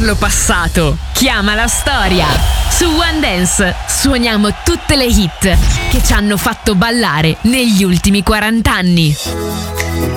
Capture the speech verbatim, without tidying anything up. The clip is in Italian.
lasciarlo passato. Chiama la storia. Su One Dance suoniamo tutte le hit che ci hanno fatto ballare negli ultimi quaranta anni.